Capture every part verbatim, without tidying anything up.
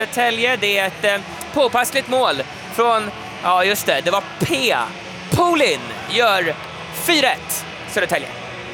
Södertälje. Det är ett eh, påpassligt mål från, ja just det, det var P. Polin gör fyra ett Södertälje.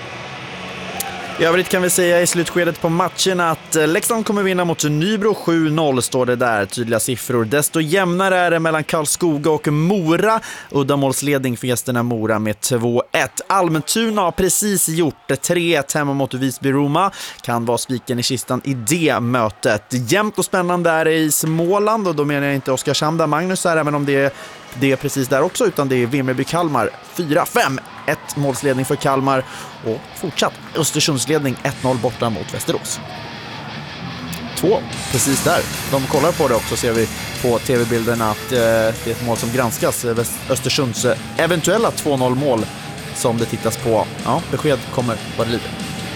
I övrigt kan vi säga i slutskedet på matchen att Leksand kommer vinna mot Nybro. Sju noll står det där, tydliga siffror. Desto jämnare är det mellan Karlskoga och Mora. Uddamålsledning för gästerna Mora med två ett. Almtuna har precis gjort tre ett hemma mot Visby-Roma. Kan vara spiken i kistan i det mötet. Jämnt och spännande är det i Småland, och då menar jag inte Oskarshamn där Magnus är, även om det är, det är precis där också, utan det är Vimmerby-Kalmar fyra fem. Ett målsledning för Kalmar och fortsatt Östersundsledning ett noll borta mot Västerås. Två, precis där. De kollar på det också, ser vi på tv-bilderna att eh, det är ett mål som granskas. Östersunds eventuella två noll mål som det tittas på. Ja, besked kommer vad det lider.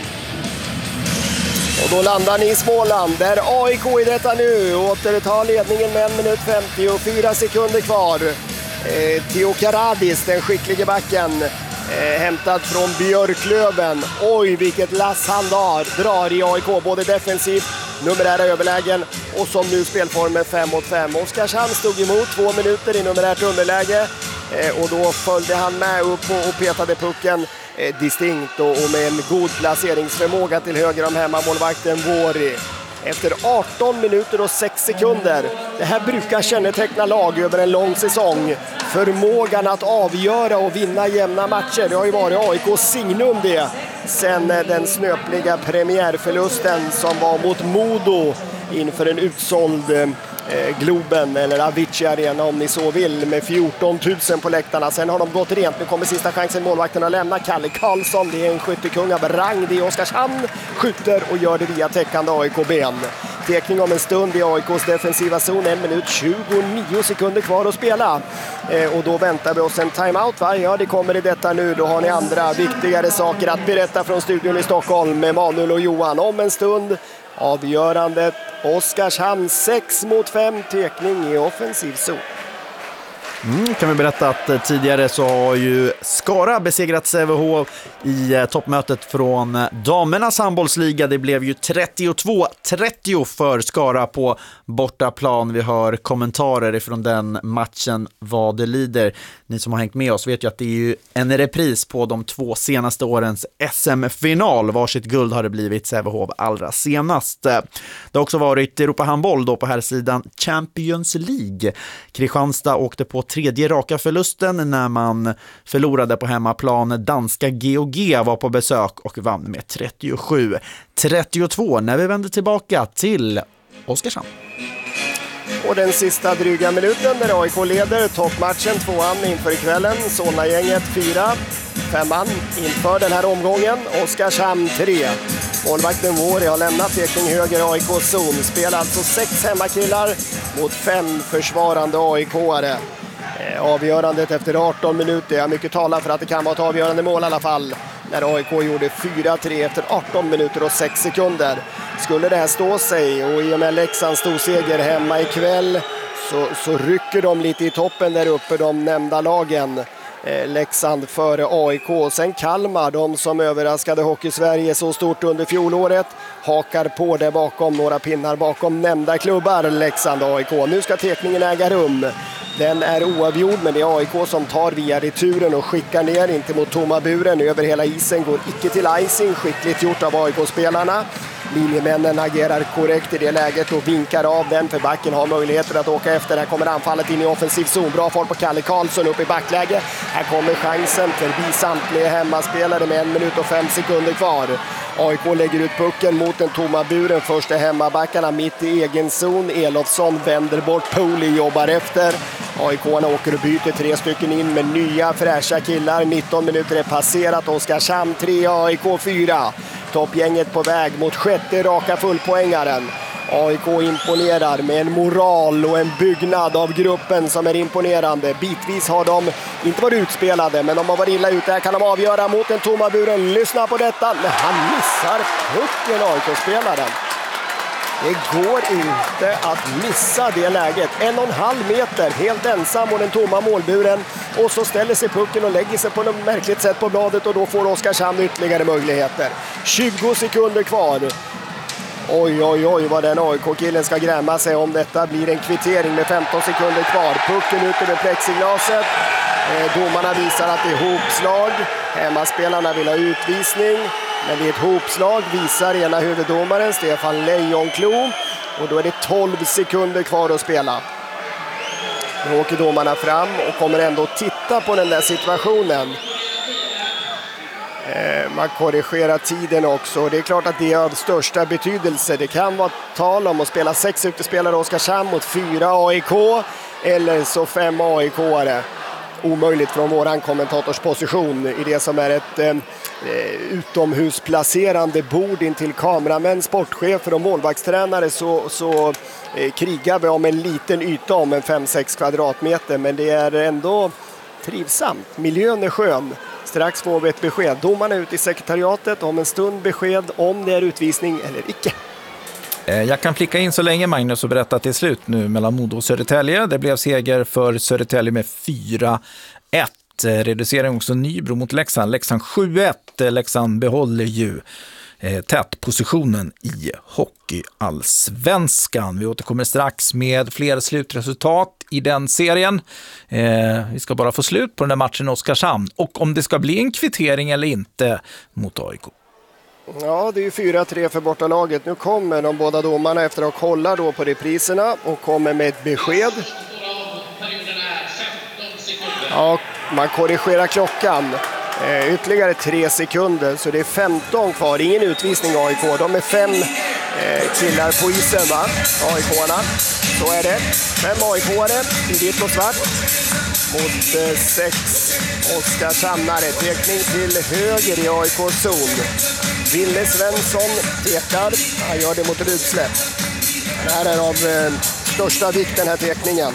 Och då landar ni i Småland där A I K i detta nu återtar ledningen med en minut femtiofyra sekunder kvar. Eh, Theo Karadis, den skicklige backen, eh, hämtad från Björklöven. Oj, vilket lass han drar, drar i A I K, både defensivt, numerära överlägen och som nu spelformen fem mot fem. Oskarshamn stod emot två minuter i numerärt underläge eh, och då följde han med upp och, och petade pucken eh, distinkt och, och med en god placeringsförmåga till höger om hemmamålvakten Våri. Efter arton minuter och sex sekunder. Det här brukar känneteckna lag över en lång säsong. Förmågan att avgöra och vinna jämna matcher. Det har ju varit A I K signum det. Sen den snöpliga premiärförlusten som var mot Modo inför en utsåld eh, Globen eller Avicii Arena om ni så vill, med fjorton tusen på läktarna. Sen har de gått rent. Nu kommer sista chansen, målvakten att lämna. Kalle Karlsson, det är en skyttekung av rang. Det är Oskarshamn, skjuter och gör det via täckande A I K-ben. Tekning om en stund i A I K:s defensiva zon. En minut tjugonio sekunder kvar att spela. Eh, och då väntar vi oss en timeout, va? Ja, det kommer i detta nu. Då har ni andra viktigare saker att berätta från studion i Stockholm med Manuel och Johan. Om en stund avgörandet. Oskarshamn sex mot fem, tekning i offensiv zon. Mm, kan vi berätta att tidigare så har ju Skara besegrat Sävehof i eh, toppmötet från damernas handbollsliga. Det blev ju trettiotvå trettio för Skara på bortaplan. Vi hör kommentarer ifrån den matchen vad det lider. Ni som har hängt med oss vet ju att det är ju en repris på de två senaste årens S M-final. Varsitt guld har det blivit Sävehof allra senast. Det har också varit Europa handboll då på här sidan Champions League. Kristianstad åkte på tredje raka förlusten när man förlorade på hemmaplan. Danska G O G var på besök och vann med trettiosju trettiotvå när vi vänder tillbaka till Oskarshamn. Och den sista dryga minuten där A I K leder toppmatchen, tvåan inför kvällen. Solna-gänget fyra, femman inför den här omgången. Oskarshamn tre. Målvakten Våri har lämnat tekning höger A I K-zon. Spelar alltså sex hemmakillar mot fem försvarande A I K-are. Eh, avgörandet efter arton minuter. Ja, mycket talar för att det kan vara ett avgörande mål i alla fall. När A I K gjorde fyra tre efter arton minuter och sex sekunder. Skulle det här stå sig och i och med Leksands storseger hemma ikväll så, så rycker de lite i toppen där uppe, de nämnda lagen. Eh, Leksand före A I K. Sen Kalmar, de som överraskade Hockey-Sverige så stort under fjolåret, hakar på där bakom, några pinnar bakom nämnda klubbar, Leksand och A I K. Nu ska tekningen äga rum. Den är oavgjord, men det är A I K som tar via returen och skickar ner, inte mot tomma buren, över hela isen, går icke till icing, skickligt gjort av A I K-spelarna. Linjemännen agerar korrekt i det läget och vinkar av den, för backen har möjligheter att åka efter. Här kommer anfallet in i offensiv zon, bra fart på Kalle Karlsson upp i backläge. Här kommer chansen förbi samtliga hemmaspelare med en minut och fem sekunder kvar. A I K lägger ut pucken mot den tomma buren, första hemmabackarna mitt i egen zon. Elofsson vänder bort, Poli jobbar efter. A I K-arna åker och byter, tre stycken in med nya fräscha killar. nitton minuter är passerat, Oskarshamn tre, A I K fyra. Toppgänget på väg mot sjätte raka fullpoängaren. A I K imponerar med en moral och en byggnad av gruppen som är imponerande. Bitvis har de inte varit utspelade, men de har varit illa ute. Här kan de avgöra mot den tomma buren. Lyssna på detta. Men han missar pucken, A I K-spelaren. Det går inte att missa det läget. En och en halv meter helt ensam mot den tomma målburen. Och så ställer sig pucken och lägger sig på något märkligt sätt på bladet. Och då får Oskarshamn ytterligare möjligheter. tjugo sekunder kvar. Oj, oj, oj vad den A I K-killen ska gräma sig om detta blir en kvittering med femton sekunder kvar. Pucken ut över plexiglaset. Eh, domarna visar att det är hopslag. Hemmaspelarna vill ha utvisning. Men det är ett hopslag, visar ena huvuddomaren Stefan Lejonklo. Och då är det tolv sekunder kvar att spela. Nu åker domarna fram och kommer ändå titta på den där situationen. Man korrigerar tiden också. Det är klart att det är av största betydelse. Det kan vara tal om att spela sex utespelare Oskarshamn mot fyra A I K. Eller så fem A I K-are. Omöjligt från våran kommentatorsposition i det som är ett eh, utomhusplacerande bord in till kameramän, sportchefer och målvaktstränare så, så eh, krigar vi om en liten yta om en fem sex kvadratmeter, men det är ändå trivsamt. Miljön är skön. Strax får vi ett besked. Domarna är ute i sekretariatet om en stund besked om det är utvisning eller icke. Jag kan flicka in så länge, Magnus, och berätta att det är slut nu mellan Modo och Södertälje. Det blev seger för Södertälje med fyra ett. Reducering också Nybro mot Leksand. Leksand sju ett. Leksand behåller ju eh, tätpositionen i hockeyallsvenskan. Vi återkommer strax med fler slutresultat i den serien. Eh, vi ska bara få slut på den där matchen i Oskarshamn. Och om det ska bli en kvittering eller inte mot A I K. Ja, det är ju fyra tre för bortalaget. Nu kommer de båda domarna efter att kolla då på repriserna och kommer med ett besked. Ja, man korrigerar klockan. Eh, ytterligare tre sekunder, så det är femton kvar. Ingen utvisning A I K. De är fem eh, killar på isen, va? A I K-arna. Så är det. Fem A I K-are i vitt och svart. Mot eh, sex Oskarshamnare. Tekning till höger i A I K-zon. Ville Svensson tekar. Han gör det mot Rudsläpp. Det här är av eh, största vikt, den här tekningen.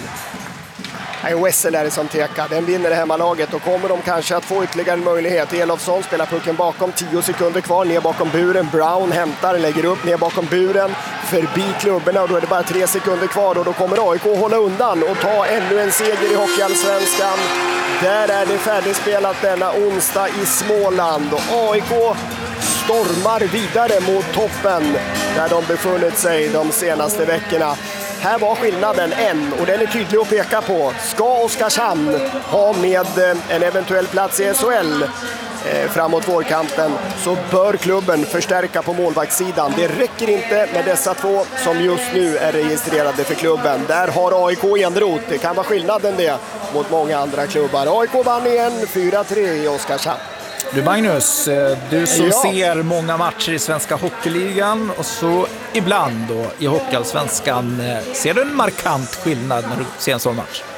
Det är Wessel är det som tekar. Den vinner det hemmalaget och kommer de kanske att få ytterligare en möjlighet. Elofsson spelar pucken bakom, tio sekunder kvar, ner bakom buren. Brown hämtar, lägger upp ner bakom buren, förbi klubborna, och då är det bara tre sekunder kvar och då kommer A I K hålla undan och ta ännu en seger i hockeyallsvenskan. Där är det färdigspelat denna onsdag i Småland och A I K stormar vidare mot toppen där de befunnit sig de senaste veckorna. Här var skillnaden en och den är tydlig att peka på. Ska Oskarshamn ha med en eventuell plats i S H L eh, framåt vårkanten så bör klubben förstärka på målvaktssidan. Det räcker inte med dessa två som just nu är registrerade för klubben. Där har A I K enrot. Det kan vara skillnaden det mot många andra klubbar. A I K vann igen fyra tre i Oskarshamn. Du Magnus, du som ja. ser många matcher i Svenska Hockeyligan och så ibland då i Hockeyallsvenskan, ser du en markant skillnad när du ser en sån match?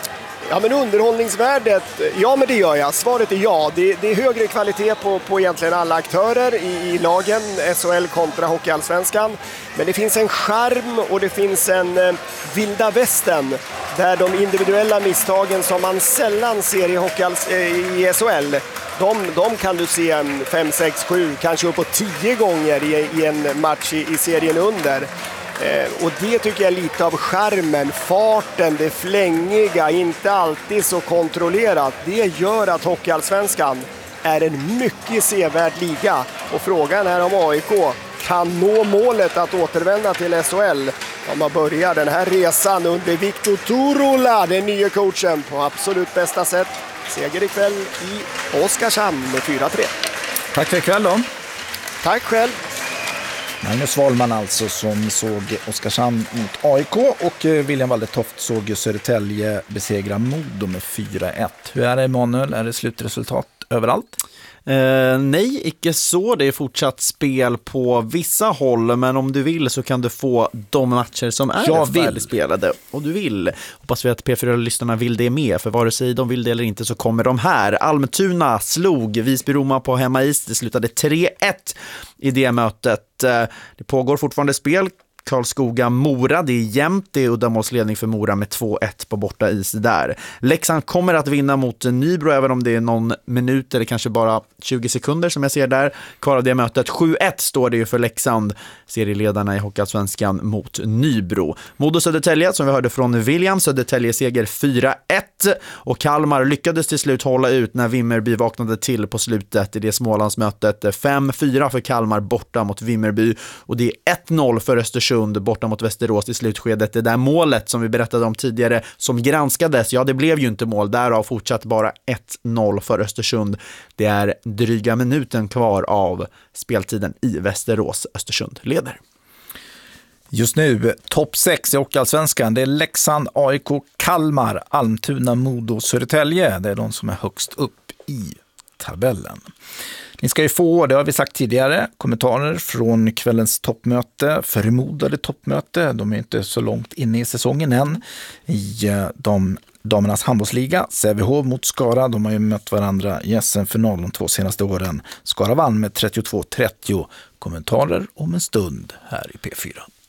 Ja, men underhållningsvärdet, ja men det gör jag. Svaret är ja. Det, det är högre kvalitet på, på egentligen alla aktörer i, i lagen, S H L kontra Hockeyallsvenskan. Men det finns en charm och det finns en eh, vilda västern där de individuella misstagen som man sällan ser i, Hockeyalls, eh, i S H L, de, de kan du se en fem, sex, sju, kanske uppåt tio gånger i, i en match i, i serien under. Eh, och det tycker jag är lite av charmen, farten, det flängiga, inte alltid så kontrollerat. Det gör att Hockeyallsvenskan är en mycket sevärd liga. Och frågan är om A I K kan nå målet att återvända till S H L. Om man börjar den här resan under Viktor Turola, den nya coachen, på absolut bästa sätt. Seger ikväll i Oskarshamn med fyra tre. Tack för ikväll då. Tack själv. Magnus Wahlman alltså, som såg Oskarshamn mot A I K, och William Waldetoft såg Södertälje besegra Modo med fyra ett. Hur är det, Emanuel? Är det slutresultat överallt? Eh, nej, icke så. Det är fortsatt spel på vissa håll, men om du vill så kan du få de matcher som är Jag vill. färdigspelade. Och du vill. Hoppas vi att P fyra-lyssnarna vill det med, för vare sig de vill det eller inte så kommer de här. Almtuna slog Visby-Roma på hemmais. Det slutade tre ett i det mötet. Det pågår fortfarande spel. Karlskoga-Mora. Det är jämnt, det är uddamålsledning för Mora med två ett på borta is där. Leksand kommer att vinna mot Nybro även om det är någon minut eller kanske bara tjugo sekunder som jag ser där. Kvar av det mötet sju ett står det ju för Leksand, serieledarna i Hockeyallsvenskan mot Nybro. Modo Södertälje som vi hörde från William, Södertälje seger fyra ett och Kalmar lyckades till slut hålla ut när Vimmerby vaknade till på slutet i det Smålandsmötet. fem fyra för Kalmar borta mot Vimmerby och det är ett noll för Östersund borta mot Västerås i slutskedet. Det där målet som vi berättade om tidigare som granskades, ja det blev ju inte mål, därav fortsatt bara ett noll för Östersund. Det är dryga minuten kvar av speltiden i Västerås. Östersund leder. Just nu, topp sex i Hockeyallsvenskan. Det är Leksand, A I K, Kalmar, Almtuna, Modo, Södertälje. Det är de som är högst upp i tabellen. Ni ska ju få, det har vi sagt tidigare, kommentarer från kvällens toppmöte, förmodade toppmöte. De är inte så långt inne i säsongen än. I de damernas handbollsliga, Sävehof mot Skara. De har ju mött varandra i S M-final de två senaste åren. Skara vann med trettiotvå trettio. Kommentarer om en stund här i P fyra.